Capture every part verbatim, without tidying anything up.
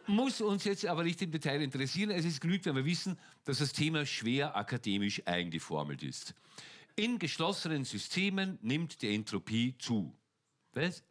Muss uns jetzt aber nicht im Detail interessieren. Es ist genügend, wenn wir wissen, dass das Thema schwer akademisch eingeformelt ist. In geschlossenen Systemen nimmt die Entropie zu. Was?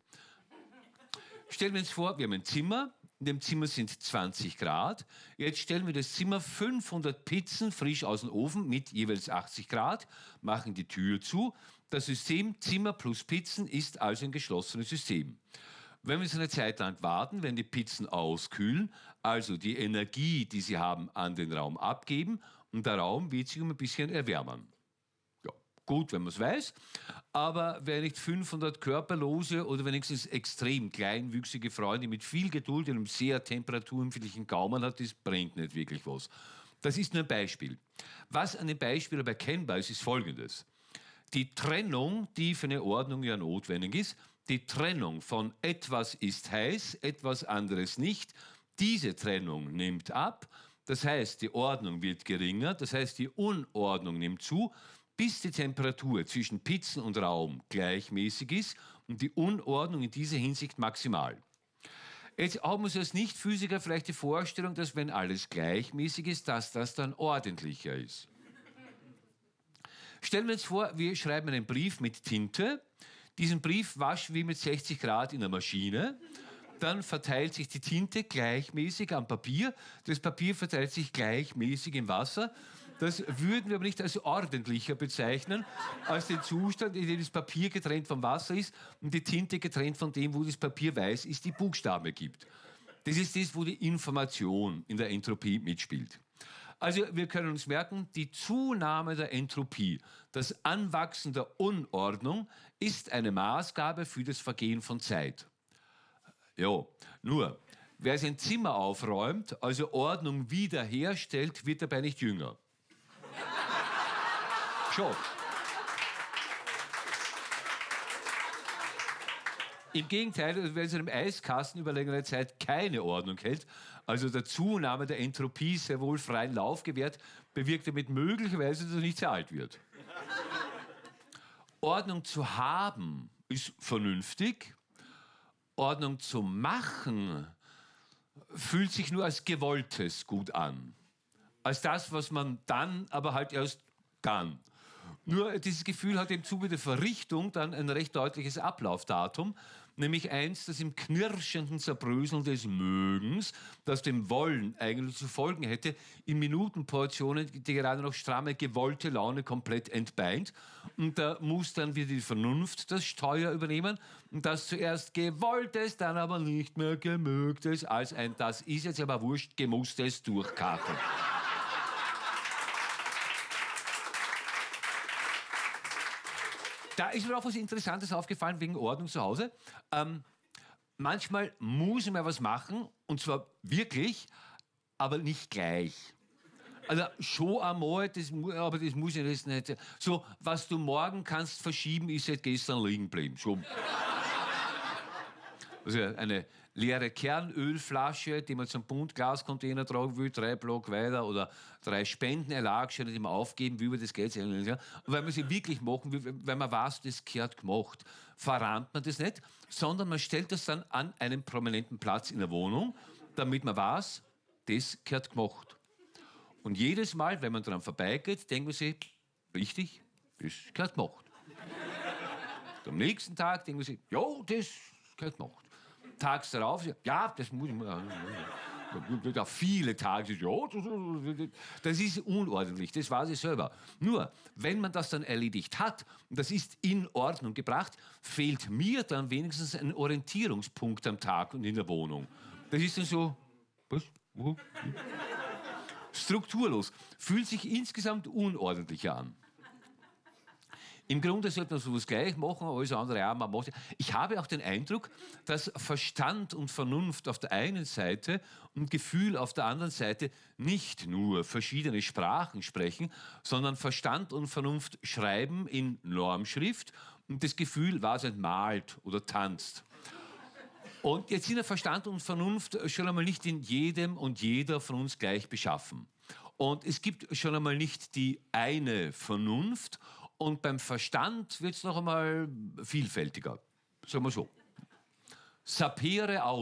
Stellen wir uns vor, wir haben ein Zimmer. In dem Zimmer sind zwanzig Grad. Jetzt stellen wir das Zimmer fünfhundert Pizzen frisch aus dem Ofen mit jeweils achtzig Grad, machen die Tür zu. Das System Zimmer plus Pizzen ist also ein geschlossenes System. Wenn wir es eine Zeit lang warten, werden die Pizzen auskühlen, also die Energie, die sie haben, an den Raum abgeben und der Raum wird sich um ein bisschen erwärmen. Ja, gut, wenn man es weiß, aber wer nicht fünfhundert körperlose oder wenigstens extrem kleinwüchsige Freunde mit viel Geduld und einem sehr temperaturempfindlichen Gaumen hat, das bringt nicht wirklich was. Das ist nur ein Beispiel. Was an dem Beispiel aber erkennbar ist, ist Folgendes. Die Trennung, die für eine Ordnung ja notwendig ist, die Trennung von etwas ist heiß, etwas anderes nicht, diese Trennung nimmt ab, das heißt, die Ordnung wird geringer, das heißt, die Unordnung nimmt zu, bis die Temperatur zwischen Pizzen und Raum gleichmäßig ist und die Unordnung in dieser Hinsicht maximal. Jetzt haben wir als Nicht-Physiker vielleicht die Vorstellung, dass wenn alles gleichmäßig ist, dass das dann ordentlicher ist. Stellen wir uns vor, wir schreiben einen Brief mit Tinte. Diesen Brief waschen wir mit sechzig Grad in der Maschine. Dann verteilt sich die Tinte gleichmäßig am Papier. Das Papier verteilt sich gleichmäßig im Wasser. Das würden wir aber nicht als ordentlicher bezeichnen, als den Zustand, in dem das Papier getrennt vom Wasser ist und die Tinte getrennt von dem, wo das Papier weiß ist, die Buchstaben gibt. Das ist das, wo die Information in der Entropie mitspielt. Also wir können uns merken, die Zunahme der Entropie, das Anwachsen der Unordnung ist eine Maßgabe für das Vergehen von Zeit. Ja, nur, wer sein Zimmer aufräumt, also Ordnung wiederherstellt, wird dabei nicht jünger. Schon. Im Gegenteil, wer in einem Eiskasten über längere Zeit keine Ordnung hält, also der Zunahme der Entropie sehr wohl freien Lauf gewährt, bewirkt damit möglicherweise, dass er nicht sehr alt wird. Ordnung zu haben ist vernünftig. Ordnung zu machen fühlt sich nur als Gewolltes gut an. Als das, was man dann aber halt erst kann. Nur dieses Gefühl hat im Zuge der Verrichtung dann ein recht deutliches Ablaufdatum, nämlich eins, das im knirschenden Zerbröseln des Mögens, das dem Wollen eigentlich zu folgen hätte, in Minutenportionen die gerade noch stramme, gewollte Laune komplett entbeint. Und da muss dann wieder die Vernunft das Steuer übernehmen und das zuerst Gewolltes, dann aber nicht mehr Gemögtes, als ein das ist jetzt aber wurscht, gemusstes durchkarten. Da ist mir auch was Interessantes aufgefallen wegen Ordnung zu Hause. Ähm, manchmal muss man was machen, und zwar wirklich, aber nicht gleich. Also schon einmal, das, aber das muss ich jetzt nicht. So, was du morgen kannst verschieben, ist seit gestern liegen geblieben. So. Also eine leere Kernölflasche, die man zum Buntglascontainer tragen will, drei Block weiter, oder drei Spendenerlagsscheine, die man aufgeben will über das Geld. Und weil man sie wirklich machen will, weil man weiß, das gehört gemacht, verrammt man das nicht, sondern man stellt das dann an einen prominenten Platz in der Wohnung, damit man weiß, das gehört gemacht. Und jedes Mal, wenn man daran vorbeigeht, denkt man sich, richtig, das gehört gemacht. Und am nächsten Tag denkt man sich, ja, das gehört gemacht. Tags darauf, ja, das muss ich mal. Ja, viele Tage, ja, das ist unordentlich, das weiß ich selber. Nur, wenn man das dann erledigt hat, und das ist in Ordnung gebracht, fehlt mir dann wenigstens ein Orientierungspunkt am Tag und in der Wohnung. Das ist dann so, was? Wo? Strukturlos, fühlt sich insgesamt unordentlicher an. Im Grunde sollte man sowas gleich machen, alles andere auch. Man macht. Ich habe auch den Eindruck, dass Verstand und Vernunft auf der einen Seite und Gefühl auf der anderen Seite nicht nur verschiedene Sprachen sprechen, sondern Verstand und Vernunft schreiben in Normschrift und das Gefühl, was malt oder tanzt. Und jetzt sind ja Verstand und Vernunft schon einmal nicht in jedem und jeder von uns gleich beschaffen. Und es gibt schon einmal nicht die eine Vernunft. Und beim Verstand wird es noch einmal vielfältiger. Sagen wir so. Sapere aude.